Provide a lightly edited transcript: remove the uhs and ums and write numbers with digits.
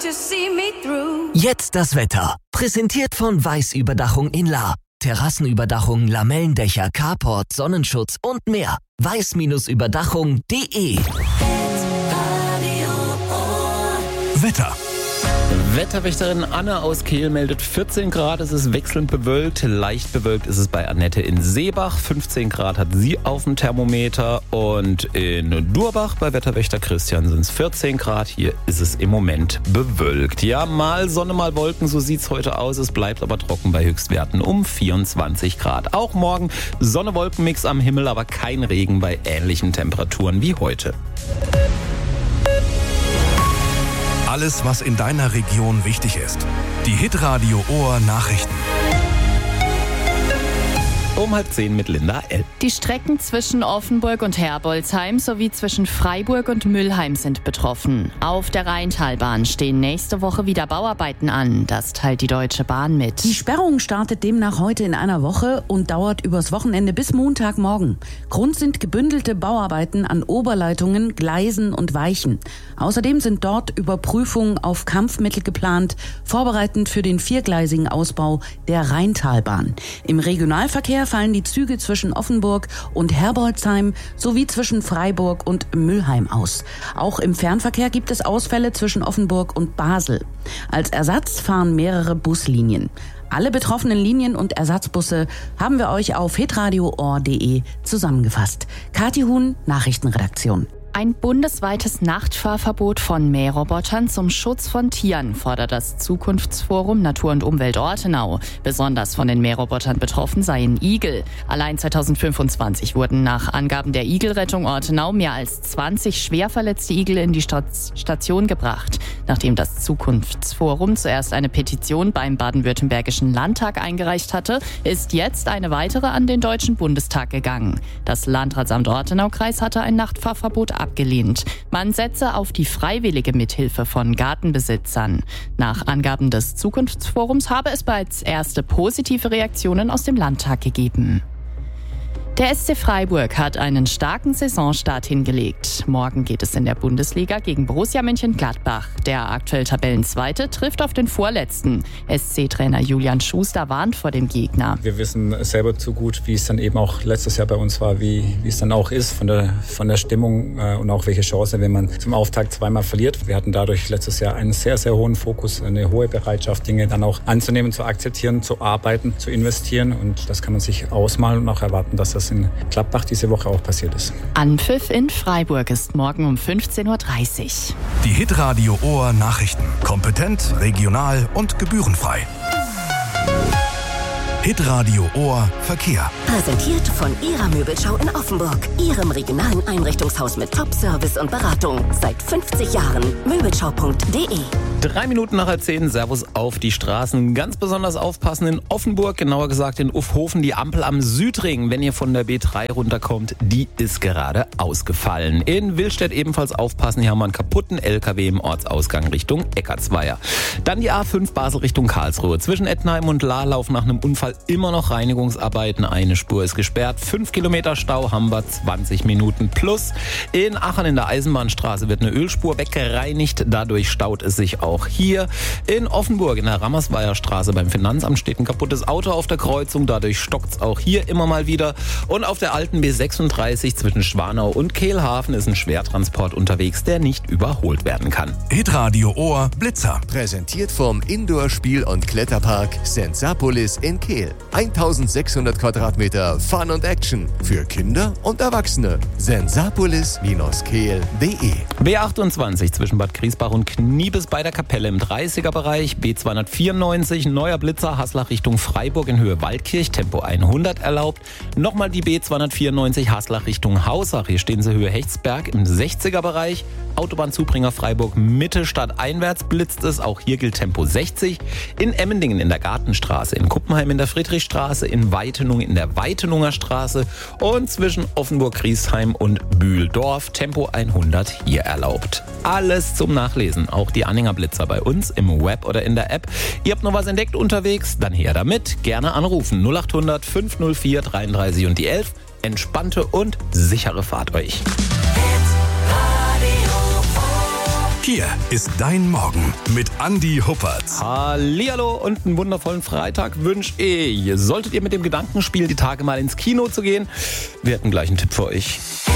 to see me through. Jetzt das Wetter. Präsentiert von Weiß-Überdachung in La. Terrassenüberdachung, Lamellendächer, Carport, Sonnenschutz und mehr. weiß-überdachung.de. Wetter. Wetterwächterin Anne aus Kehl meldet 14 Grad, es ist wechselnd bewölkt, leicht bewölkt ist es bei Annette in Seebach, 15 Grad hat sie auf dem Thermometer und in Durbach bei Wetterwächter Christian sind es 14 Grad, hier ist es im Moment bewölkt. Ja, mal Sonne, mal Wolken, so sieht's heute aus, es bleibt aber trocken bei Höchstwerten um 24 Grad. Auch morgen Sonne-Wolken-Mix am Himmel, aber kein Regen bei ähnlichen Temperaturen wie heute. Alles, was in deiner Region wichtig ist. Die Hitradio Ohr Nachrichten. Um 9:30 mit Linda L. Die Strecken zwischen Offenburg und Herbolzheim sowie zwischen Freiburg und Mülheim sind betroffen. Auf der Rheintalbahn stehen nächste Woche wieder Bauarbeiten an. Das teilt die Deutsche Bahn mit. Die Sperrung startet demnach heute in einer Woche und dauert übers Wochenende bis Montagmorgen. Grund sind gebündelte Bauarbeiten an Oberleitungen, Gleisen und Weichen. Außerdem sind dort Überprüfungen auf Kampfmittel geplant, vorbereitend für den viergleisigen Ausbau der Rheintalbahn. Im Regionalverkehr fallen die Züge zwischen Offenburg und Herbolzheim sowie zwischen Freiburg und Mülheim aus. Auch im Fernverkehr gibt es Ausfälle zwischen Offenburg und Basel. Als Ersatz fahren mehrere Buslinien. Alle betroffenen Linien und Ersatzbusse haben wir euch auf hitradioohr.de zusammengefasst. Kathi Huhn, Nachrichtenredaktion. Ein bundesweites Nachtfahrverbot von Mährobotern zum Schutz von Tieren fordert das Zukunftsforum Natur und Umwelt Ortenau. Besonders von den Mährobotern betroffen seien Igel. Allein 2025 wurden nach Angaben der Igelrettung Ortenau mehr als 20 schwer verletzte Igel in die Station gebracht. Nachdem das Zukunftsforum zuerst eine Petition beim Baden-Württembergischen Landtag eingereicht hatte, ist jetzt eine weitere an den Deutschen Bundestag gegangen. Das Landratsamt Ortenau-Kreis hatte ein Nachtfahrverbot abgelehnt. Man setze auf die freiwillige Mithilfe von Gartenbesitzern. Nach Angaben des Zukunftsforums habe es bereits erste positive Reaktionen aus dem Landtag gegeben. Der SC Freiburg hat einen starken Saisonstart hingelegt. Morgen geht es in der Bundesliga gegen Borussia Mönchengladbach. Der aktuell Tabellenzweite trifft auf den Vorletzten. SC-Trainer Julian Schuster warnt vor dem Gegner. Wir wissen selber zu gut, wie es dann eben auch letztes Jahr bei uns war, wie es dann auch ist von der Stimmung und auch welche Chance, wenn man zum Auftakt zweimal verliert. Wir hatten dadurch letztes Jahr einen sehr, sehr hohen Fokus, eine hohe Bereitschaft, Dinge dann auch anzunehmen, zu akzeptieren, zu arbeiten, zu investieren. Und das kann man sich ausmalen und auch erwarten, dass das in Gladbach diese Woche auch passiert ist. Anpfiff in Freiburg ist morgen um 15.30 Uhr. Die Hitradio Ohr Nachrichten. Kompetent, regional und gebührenfrei. Hitradio Ohr Verkehr. Präsentiert von Ihrer Möbelschau in Offenburg. Ihrem regionalen Einrichtungshaus mit Top-Service und Beratung. Seit 50 Jahren. Möbelschau.de. 3 Minuten nach 10, Servus auf die Straßen. Ganz besonders aufpassen in Offenburg, genauer gesagt in Uffhofen, die Ampel am Südring. Wenn ihr von der B3 runterkommt, die ist gerade ausgefallen. In Willstedt ebenfalls aufpassen, hier haben wir einen kaputten LKW im Ortsausgang Richtung Eckartsweier. Dann die A5 Basel Richtung Karlsruhe. Zwischen Ettenheim und La laufen nach einem Unfall immer noch Reinigungsarbeiten. Eine Spur ist gesperrt, 5 Kilometer Stau haben wir, 20 Minuten plus. In Aachen in der Eisenbahnstraße wird eine Ölspur weggereinigt, dadurch staut es sich auch hier. In Offenburg in der Rammersweier Straße beim Finanzamt steht ein kaputtes Auto auf der Kreuzung, dadurch stockt es auch hier immer mal wieder. Und auf der alten B36 zwischen Schwanau und Kehlhafen ist ein Schwertransport unterwegs, der nicht überholt werden kann. Hitradio Ohr Blitzer. Präsentiert vom Indoor-Spiel- und Kletterpark Sensapolis in Kehl. 1600 Quadratmeter Fun und Action für Kinder und Erwachsene. Sensapolis-kehl.de. B28 zwischen Bad Griesbach und Kniebes bei der Kapelle im 30er-Bereich. B294 neuer Blitzer Haslach Richtung Freiburg in Höhe Waldkirch. Tempo 100 erlaubt. Nochmal die B294 Haslach Richtung Hausach. Hier stehen sie Höhe Hechtsberg im 60er-Bereich. Autobahnzubringer Freiburg Mitte stadteinwärts blitzt es. Auch hier gilt Tempo 60. In Emmendingen in der Gartenstraße, in Kuppenheim in der Friedrichstraße, in Weitenung in der Weitenunger Straße und zwischen Offenburg-Griesheim und Bühldorf Tempo 100 hier erlaubt. Alles zum Nachlesen, auch die Anhänger Blitzer bei uns im Web oder in der App. Ihr habt noch was entdeckt unterwegs? Dann her damit. Gerne anrufen 0800 504 33 und die 11. Entspannte und sichere Fahrt euch. Hier ist dein Morgen mit Andi Huppertz. Hallihallo und einen wundervollen Freitag wünsche ich. Solltet ihr mit dem Gedanken spielen, die Tage mal ins Kino zu gehen, wir hätten gleich einen Tipp für euch.